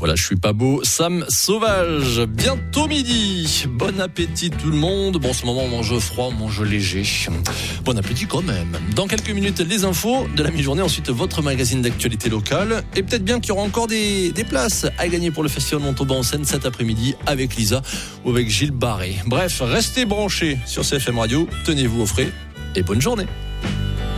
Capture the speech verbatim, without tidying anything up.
Voilà, je suis pas beau, Sam Sauvage. Bientôt midi. Bon appétit tout le monde. Bon, en ce moment, on mange froid, on mange léger. Bon appétit quand même. Dans quelques minutes, les infos de la mi-journée. Ensuite, votre magazine d'actualité locale. Et peut-être bien qu'il y aura encore des, des places à gagner pour le Festival Montauban en scène cet après-midi avec Lisa ou avec Gilles Barré. Bref, restez branchés sur C F M Radio. Tenez-vous au frais et bonne journée.